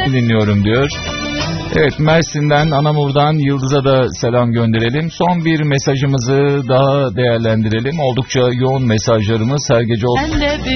dinliyorum diyor. Evet, Mersin'den, Anamur'dan Yıldız'a da selam gönderelim. Son bir mesajımızı daha değerlendirelim. Oldukça yoğun mesajlarımız her gece